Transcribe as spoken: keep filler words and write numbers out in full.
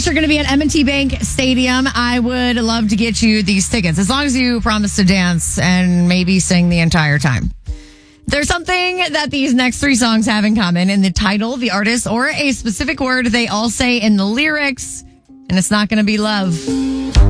are going to be at M and T Bank Stadium. I would love to get you these tickets as long as you promise to dance and maybe sing the entire time. There's something that these next three songs have in common in the title, the artist, or a specific word they all say in the lyrics, and it's not going to be love.